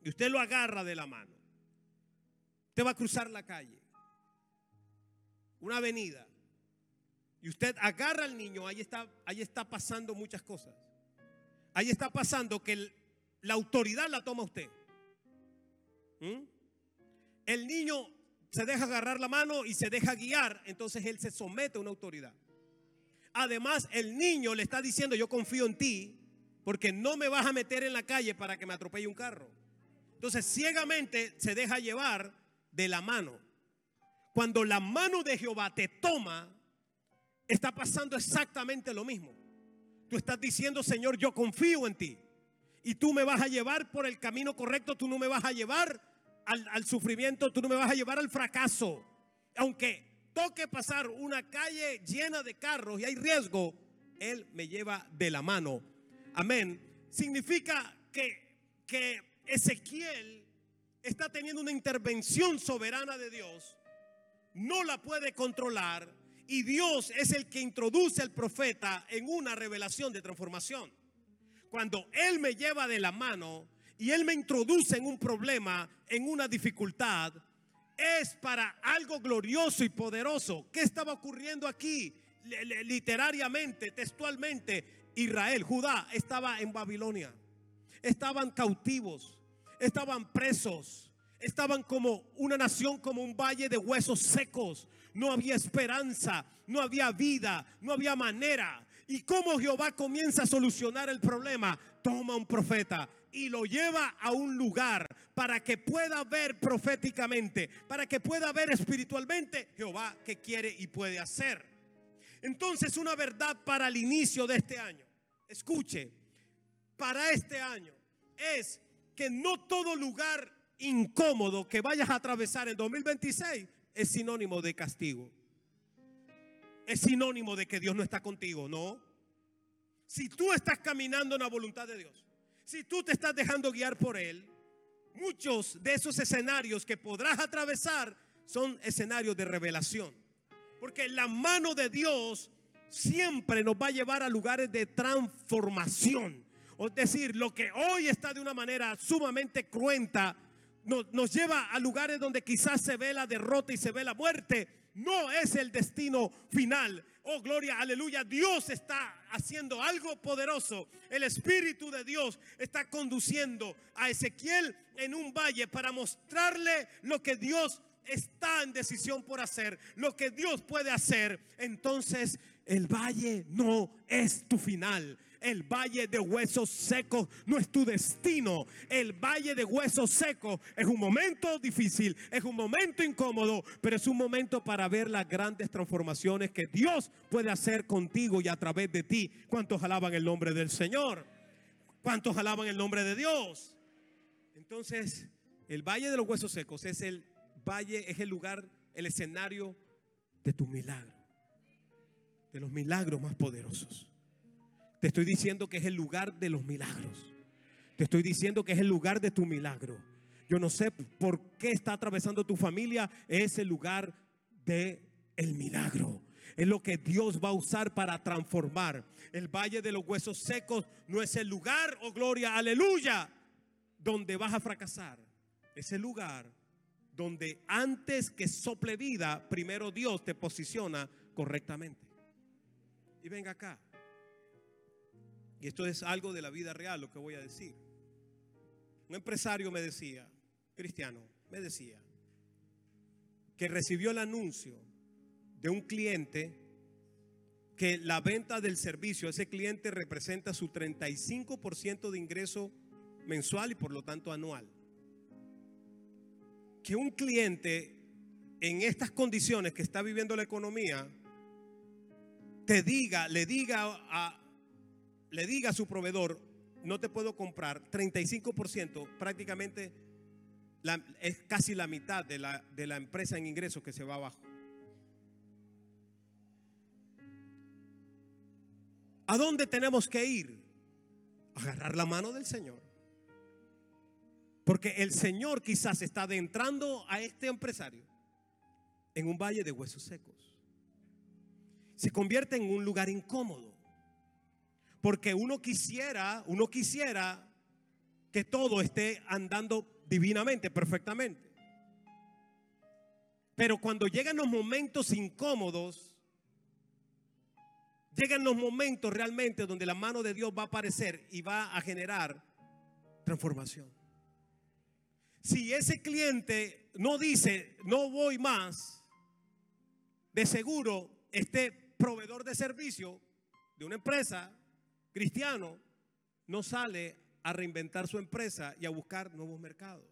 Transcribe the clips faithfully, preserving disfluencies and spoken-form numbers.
y usted lo agarra de la mano. Usted va a cruzar la calle, una avenida, y usted agarra al niño. Ahí está, ahí está pasando muchas cosas. Ahí está pasando que el, la autoridad la toma usted. ¿Mm? El niño se deja agarrar la mano y se deja guiar, entonces él se somete a una autoridad. Además, el niño le está diciendo: yo confío en ti, porque no me vas a meter en la calle para que me atropelle un carro. Entonces ciegamente se deja llevar de la mano. Cuando la mano de Jehová te toma, está pasando exactamente lo mismo. Tú estás diciendo: Señor, yo confío en ti, y tú me vas a llevar por el camino correcto. Tú no me vas a llevar al, al sufrimiento, tú no me vas a llevar al fracaso. Aunque toque pasar una calle llena de carros y hay riesgo, Él me lleva de la mano. Amén. Significa que, que Ezequiel está teniendo una intervención soberana de Dios. No la puede controlar, y Dios es el que introduce al profeta en una revelación de transformación. Cuando Él me lleva de la mano y Él me introduce en un problema, en una dificultad, es para algo glorioso y poderoso. ¿Qué estaba ocurriendo aquí? Literariamente, textualmente, Israel, Judá estaba en Babilonia. Estaban cautivos, estaban presos, estaban como una nación, como un valle de huesos secos. No había esperanza, no había vida, no había manera. ¿Y cómo Jehová comienza a solucionar el problema? Toma un profeta y lo lleva a un lugar para que pueda ver proféticamente, para que pueda ver espiritualmente Jehová qué quiere y puede hacer. Entonces, una verdad para el inicio de este año, escuche, para este año, es que no todo lugar incómodo que vayas a atravesar en dos mil veintiséis es sinónimo de castigo. Es sinónimo de que Dios no está contigo, no. Si tú estás caminando en la voluntad de Dios, si tú te estás dejando guiar por Él, muchos de esos escenarios que podrás atravesar son escenarios de revelación. Porque la mano de Dios siempre nos va a llevar a lugares de transformación. Es decir, lo que hoy está de una manera sumamente cruenta, nos, nos lleva a lugares donde quizás se ve la derrota y se ve la muerte. No es el destino final. Oh, gloria, aleluya. Dios está haciendo algo poderoso. El Espíritu de Dios está conduciendo a Ezequiel en un valle para mostrarle lo que Dios está en decisión por hacer, lo que Dios puede hacer. Entonces, el valle no es tu final. El valle de huesos secos no es tu destino. El valle de huesos secos es un momento difícil, es un momento incómodo, pero es un momento para ver las grandes transformaciones que Dios puede hacer contigo y a través de ti. ¿Cuántos alaban el nombre del Señor? ¿Cuántos alaban el nombre de Dios? Entonces, el valle de los huesos secos es el valle, es el lugar, el escenario de tu milagro, de los milagros más poderosos. Te estoy diciendo que es el lugar de los milagros. Te estoy diciendo que es el lugar de tu milagro. Yo no sé por qué está atravesando tu familia. Es el lugar de el milagro. Es lo que Dios va a usar para transformar. El valle de los huesos secos no es el lugar, oh gloria, aleluya, donde vas a fracasar. Es el lugar donde antes que sople vida, primero Dios te posiciona correctamente. Y venga acá. Y esto es algo de la vida real lo que voy a decir. Un empresario me decía, cristiano, me decía que recibió el anuncio de un cliente que la venta del servicio, ese cliente representa su treinta y cinco por ciento de ingreso mensual y por lo tanto anual. Que un cliente en estas condiciones que está viviendo la economía te diga, le diga a le diga a su proveedor: no te puedo comprar. Treinta y cinco por ciento prácticamente la, es casi la mitad de la, de la empresa en ingresos que se va abajo. ¿A dónde tenemos que ir? Agarrar la mano del Señor, porque el Señor quizás está adentrando a este empresario en un valle de huesos secos. Se convierte en un lugar incómodo, porque uno quisiera, uno quisiera que todo esté andando divinamente, perfectamente. Pero cuando llegan los momentos incómodos, llegan los momentos realmente donde la mano de Dios va a aparecer y va a generar transformación. Si ese cliente no dice no voy más, de seguro este proveedor de servicio de una empresa cristiano no sale a reinventar su empresa y a buscar nuevos mercados.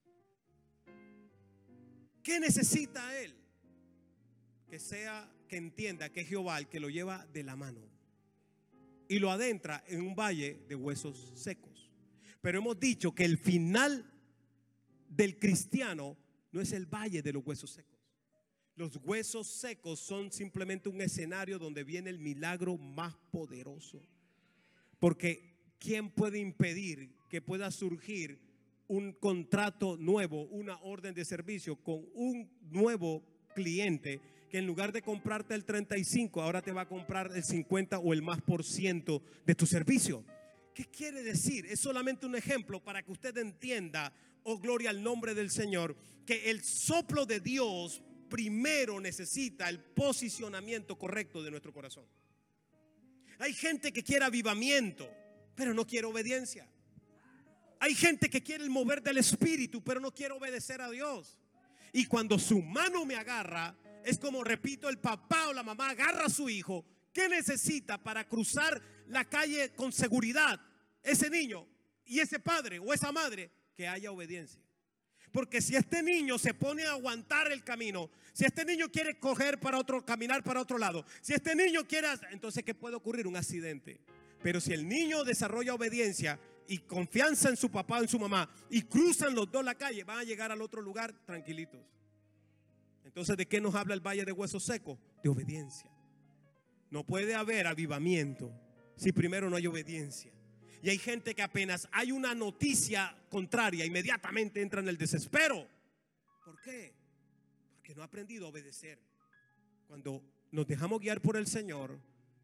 ¿Qué necesita él? Que sea, que entienda que es Jehová el que lo lleva de la mano y lo adentra en un valle de huesos secos. Pero hemos dicho que el final del cristiano no es el valle de los huesos secos. Los huesos secos son simplemente un escenario donde viene el milagro más poderoso. Porque ¿quién puede impedir que pueda surgir un contrato nuevo, una orden de servicio con un nuevo cliente que en lugar de comprarte el treinta y cinco ahora te va a comprar el cincuenta o el más por ciento de tu servicio? ¿Qué quiere decir? Es solamente un ejemplo para que usted entienda, oh gloria al nombre del Señor, que el soplo de Dios primero necesita el posicionamiento correcto de nuestro corazón. Hay gente que quiere avivamiento, pero no quiere obediencia. Hay gente que quiere el mover del Espíritu, pero no quiere obedecer a Dios. Y cuando su mano me agarra, es como, repito, el papá o la mamá agarra a su hijo. ¿Qué necesita para cruzar la calle con seguridad ese niño y ese padre o esa madre? Que haya obediencia. Porque si este niño se pone a aguantar el camino, si este niño quiere coger para otro, caminar para otro lado, si este niño quiere, entonces ¿qué puede ocurrir? Un accidente. Pero si el niño desarrolla obediencia y confianza en su papá o en su mamá y cruzan los dos la calle, van a llegar al otro lugar tranquilitos. Entonces, ¿de qué nos habla el valle de huesos secos? De obediencia. No puede haber avivamiento si primero no hay obediencia. Y hay gente que apenas hay una noticia contraria, inmediatamente entra en el desespero. ¿Por qué? Porque no ha aprendido a obedecer. Cuando nos dejamos guiar por el Señor,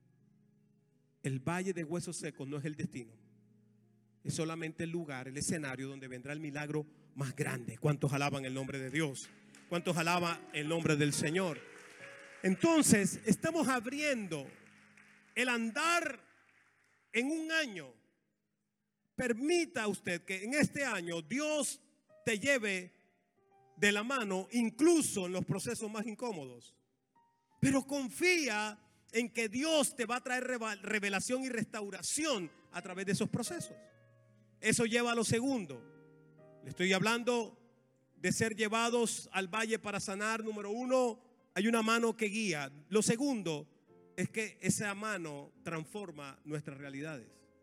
el valle de huesos secos no es el destino. Es solamente el lugar, el escenario donde vendrá el milagro más grande. ¿Cuántos alaban el nombre de Dios? ¿Cuántos alaban el nombre del Señor? Entonces, estamos abriendo el andar en un año. Permita usted que en este año Dios te lleve de la mano, incluso en los procesos más incómodos. Pero confía en que Dios te va a traer revelación y restauración a través de esos procesos. Eso lleva a lo segundo. Le estoy hablando de ser llevados al valle para sanar. Número uno, hay una mano que guía. Lo segundo es que esa mano transforma nuestras realidades.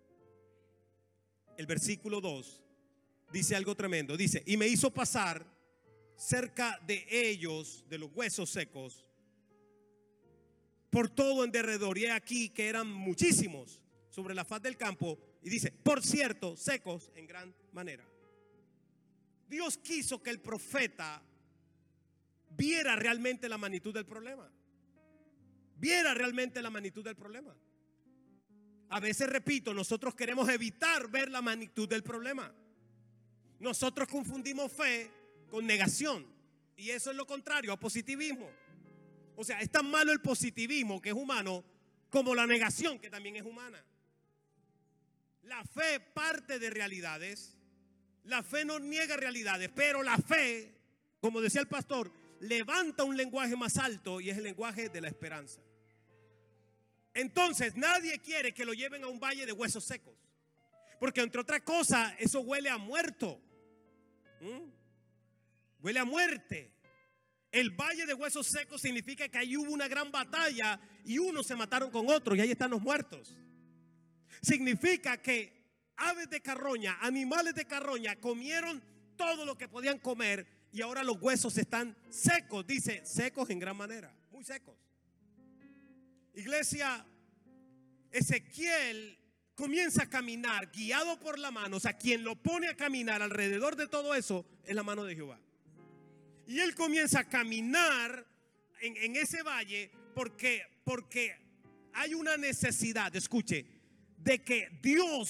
El versículo dos dice algo tremendo. Dice, y me hizo pasar cerca de ellos, de los huesos secos, por todo en derredor. Y he aquí que eran muchísimos sobre la faz del campo. Y dice, por cierto, secos en gran manera. Dios quiso que el profeta viera realmente la magnitud del problema. Viera realmente la magnitud del problema. A veces, repito, nosotros queremos evitar ver la magnitud del problema. Nosotros confundimos fe con negación. Y eso es lo contrario a positivismo. O sea, es tan malo el positivismo, que es humano, como la negación, que también es humana. La fe parte de realidades. La fe no niega realidades, pero la fe, como decía el pastor, levanta un lenguaje más alto, y es el lenguaje de la esperanza. Entonces nadie quiere que lo lleven a un valle de huesos secos, porque entre otras cosas eso huele a muerto. ¿Mm? Huele a muerte. El valle de huesos secos significa que ahí hubo una gran batalla y unos se mataron con otros y ahí están los muertos. Significa que aves de carroña, animales de carroña comieron todo lo que podían comer y ahora los huesos están secos. Dice, secos en gran manera, muy secos. Iglesia, Ezequiel comienza a caminar guiado por la mano. O sea, quien lo pone a caminar alrededor de todo eso es la mano de Jehová. Y él comienza a caminar en, en ese valle porque, porque hay una necesidad, escuche, de que Dios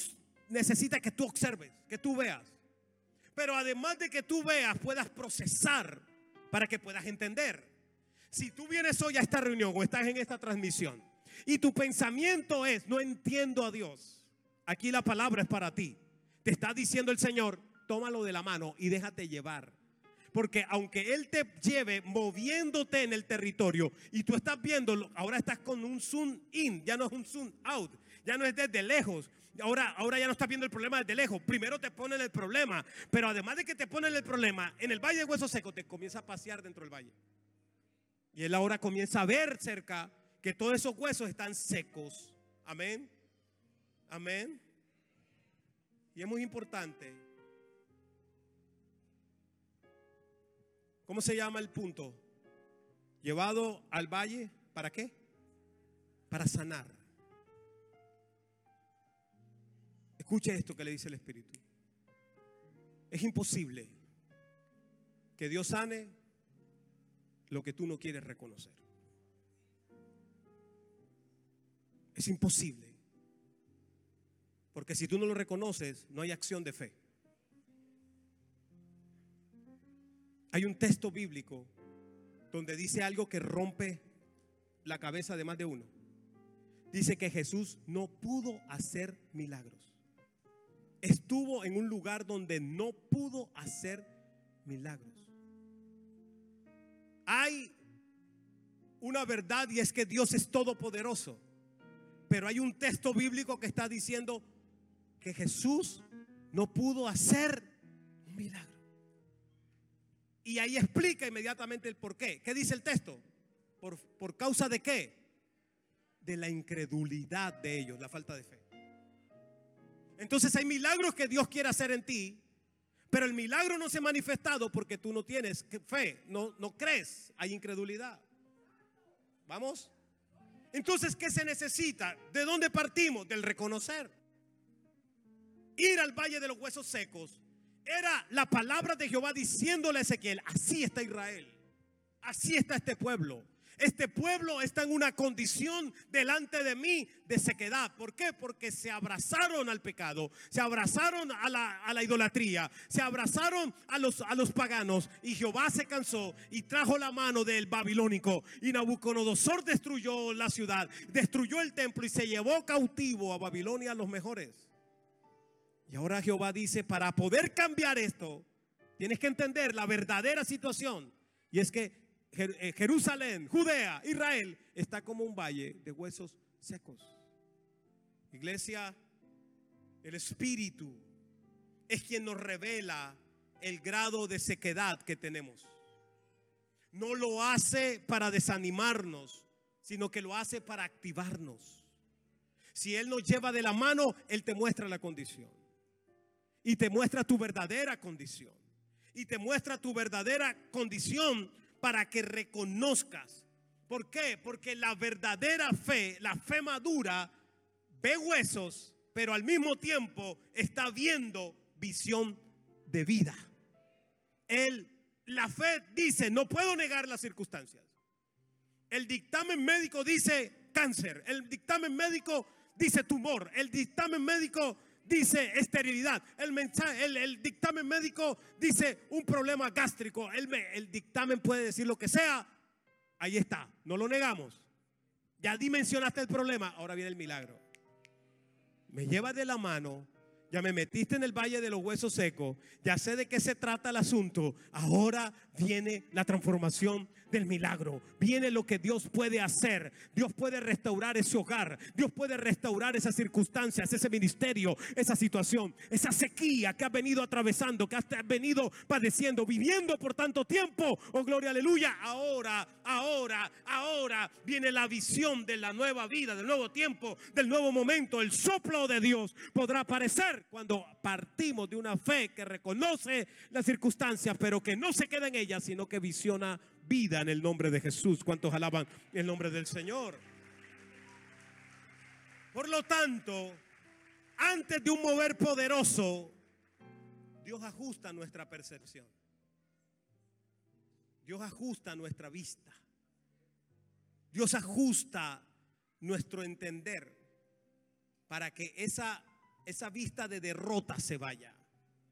necesita que tú observes, que tú veas. Pero además de que tú veas, puedas procesar para que puedas entender. Si tú vienes hoy a esta reunión o estás en esta transmisión y tu pensamiento es: no entiendo a Dios, aquí la palabra es para ti. Te está diciendo el Señor: tómalo de la mano y déjate llevar. Porque aunque Él te lleve moviéndote en el territorio y tú estás viendo, ahora estás con un zoom in, ya no es un zoom out, ya no es desde lejos. Ahora, ahora ya no estás viendo el problema desde lejos. Primero te ponen el problema, pero además de que te ponen el problema, en el valle de huesos secos te comienza a pasear dentro del valle. Y Él ahora comienza a ver cerca que todos esos huesos están secos. Amén. Amén. Y es muy importante. ¿Cómo se llama el punto? Llevado al valle, ¿para qué? Para sanar. Escuche esto que le dice el Espíritu. Es imposible que Dios sane lo que tú no quieres reconocer. Es imposible. Porque si tú no lo reconoces, no hay acción de fe. Hay un texto bíblico donde dice algo que rompe la cabeza de más de uno. Dice que Jesús no pudo hacer milagros. Estuvo en un lugar donde no pudo hacer milagros. Hay una verdad, y es que Dios es todopoderoso. Pero hay un texto bíblico que está diciendo que Jesús no pudo hacer un milagro. Y ahí explica inmediatamente el por qué. ¿Qué dice el texto? ¿Por, por causa de qué? De la incredulidad de ellos, la falta de fe. Entonces hay milagros que Dios quiere hacer en ti, pero el milagro no se ha manifestado porque tú no tienes fe, no, no crees, hay incredulidad. ¿Vamos? Entonces, ¿qué se necesita? ¿De dónde partimos? Del reconocer. Ir al valle de los huesos secos era la palabra de Jehová diciéndole a Ezequiel: así está Israel, así está este pueblo. Este pueblo está en una condición delante de mí de sequedad. ¿Por qué? Porque se abrazaron al pecado, se abrazaron a la, a la idolatría, se abrazaron a los, a los paganos. Y Jehová se cansó y trajo la mano del babilónico. Y Nabucodonosor destruyó la ciudad, destruyó el templo y se llevó cautivo a Babilonia a los mejores. Y ahora Jehová dice: para poder cambiar esto, tienes que entender la verdadera situación. Y es que Jerusalén, Judea, Israel está como un valle de huesos secos. Iglesia, el Espíritu es quien nos revela el grado de sequedad que tenemos. No lo hace para desanimarnos, sino que lo hace para activarnos. Si Él nos lleva de la mano, Él te muestra la condición. Y te muestra tu verdadera condición. Y te muestra tu verdadera condición para que reconozcas. ¿Por qué? Porque la verdadera fe, la fe madura, ve huesos, pero al mismo tiempo está viendo visión de vida. El, la fe dice: no puedo negar las circunstancias. El dictamen médico dice cáncer. El dictamen médico dice tumor. El dictamen médico dice esterilidad. El, mensaje, el, el dictamen médico dice un problema gástrico. El, el dictamen puede decir lo que sea. Ahí está, no lo negamos. Ya dimensionaste el problema, ahora viene el milagro. Me llevas de la mano, ya me metiste en el valle de los huesos secos, ya sé de qué se trata el asunto. Ahora viene la transformación del milagro. Viene lo que Dios puede hacer. Dios puede restaurar ese hogar. Dios puede restaurar esas circunstancias, ese ministerio, esa situación, esa sequía que has venido atravesando, que has venido padeciendo, viviendo por tanto tiempo. Oh, gloria, aleluya. Ahora, ahora, ahora viene la visión de la nueva vida, del nuevo tiempo, del nuevo momento. El soplo de Dios podrá aparecer cuando partimos de una fe que reconoce las circunstancias, pero que no se queda en ellas, sino que visiona vida en el nombre de Jesús. ¿Cuántos alaban el nombre del Señor? Por lo tanto, antes de un mover poderoso, Dios ajusta nuestra percepción. Dios ajusta nuestra vista. Dios ajusta nuestro entender para que esa esa vista de derrota se vaya.